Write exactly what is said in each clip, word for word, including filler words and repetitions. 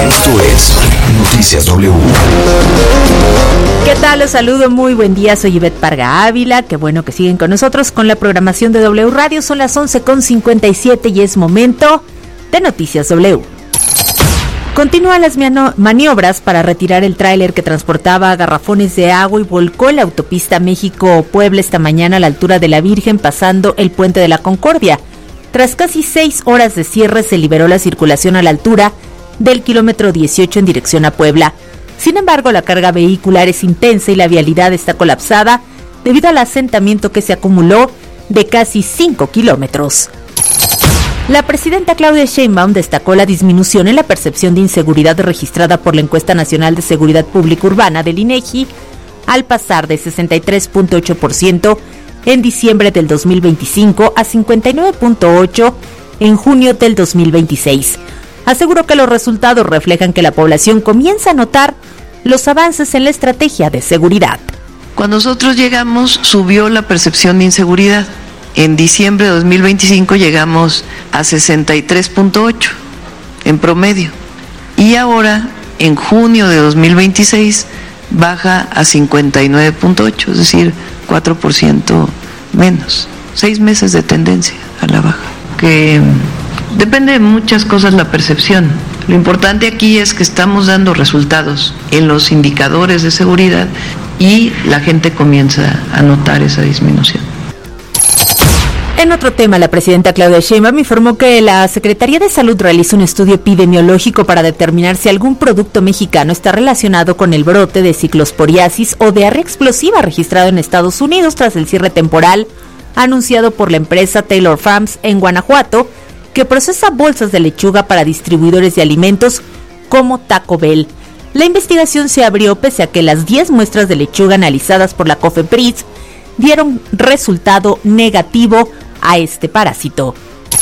Esto es Noticias W. ¿Qué tal? Los saludo, muy buen día, soy Ivette Parga Ávila, qué bueno que siguen con nosotros con la programación de W Radio, son las once con cincuenta y siete y es momento de Noticias W. Continúan las maniobras para retirar el tráiler que transportaba garrafones de agua y volcó en la autopista México-Puebla esta mañana a la altura de la Virgen, pasando el Puente de la Concordia. Tras casi seis horas de cierre, se liberó la circulación a la altura del kilómetro dieciocho en dirección a Puebla. Sin embargo, la carga vehicular es intensa y la vialidad está colapsada debido al asentamiento que se acumuló de casi cinco kilómetros. La presidenta Claudia Sheinbaum destacó la disminución en la percepción de inseguridad registrada por la Encuesta Nacional de Seguridad Pública Urbana del INEGI, al pasar de sesenta y tres punto ocho por ciento en diciembre del dos mil veinticinco a cincuenta y nueve punto ocho por ciento en junio del dos mil veintiséis. Aseguró que los resultados reflejan que la población comienza a notar los avances en la estrategia de seguridad. Cuando nosotros llegamos, subió la percepción de inseguridad. En diciembre de dos mil veinticinco llegamos a sesenta y tres punto ocho en promedio. Y ahora, en junio de dos mil veintiséis, baja a cincuenta y nueve punto ocho, es decir, cuatro por ciento menos. Seis meses de tendencia a la baja. Que depende de muchas cosas la percepción. Lo importante aquí es que estamos dando resultados en los indicadores de seguridad y la gente comienza a notar esa disminución. En otro tema, la presidenta Claudia Sheinbaum informó que la Secretaría de Salud realiza un estudio epidemiológico para determinar si algún producto mexicano está relacionado con el brote de ciclosporiasis o diarrea explosiva registrado en Estados Unidos tras el cierre temporal anunciado por la empresa Taylor Farms en Guanajuato, que procesa bolsas de lechuga para distribuidores de alimentos como Taco Bell. La investigación se abrió pese a que las diez muestras de lechuga analizadas por la COFEPRIS dieron resultado negativo a este parásito.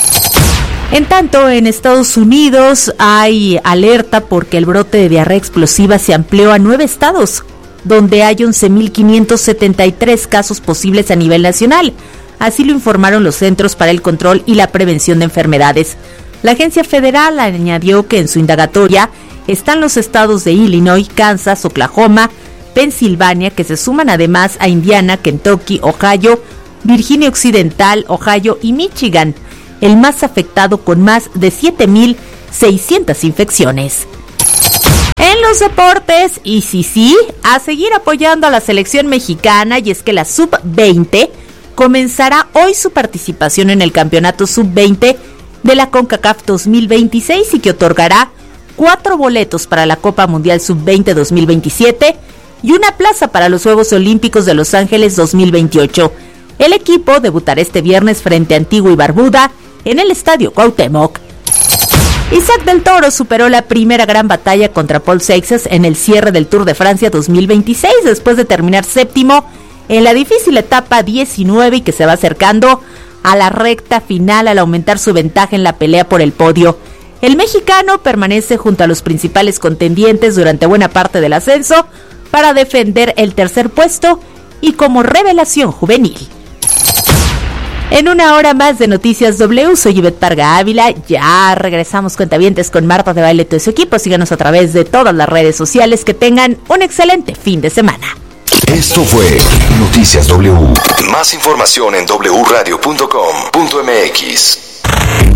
En tanto, en Estados Unidos hay alerta porque el brote de diarrea explosiva se amplió a nueve estados, donde hay once mil quinientos setenta y tres casos posibles a nivel nacional. Así lo informaron los Centros para el Control y la Prevención de Enfermedades. La agencia federal añadió que en su indagatoria están los estados de Illinois, Kansas, Oklahoma, Pensilvania, que se suman además a Indiana, Kentucky, Ohio, Virginia Occidental, Ohio y Michigan, el más afectado con más de siete mil seiscientas infecciones. En los deportes, y sí, sí, a seguir apoyando a la selección mexicana, y es que la sub veinte comenzará hoy su participación en el campeonato sub veinte de la CONCACAF dos mil veintiséis y que otorgará cuatro boletos para la Copa Mundial sub veinte dos mil veintisiete y una plaza para los Juegos Olímpicos de Los Ángeles dos mil veintiocho. El equipo debutará este viernes frente a Antigua y Barbuda en el Estadio Cuauhtémoc. Isaac del Toro superó la primera gran batalla contra Paul Seixas en el cierre del Tour de Francia dos mil veintiséis después de terminar séptimo en la difícil etapa diecinueve y que se va acercando a la recta final al aumentar su ventaja en la pelea por el podio. El mexicano permanece junto a los principales contendientes durante buena parte del ascenso para defender el tercer puesto y como revelación juvenil. En una hora más de Noticias W, soy Ivette Parga Ávila. Ya regresamos cuentavientes con Marta de Baile y todo su equipo. Síganos a través de todas las redes sociales. Que tengan un excelente fin de semana. Esto fue Noticias W. Más información en doble u radio punto com punto m x.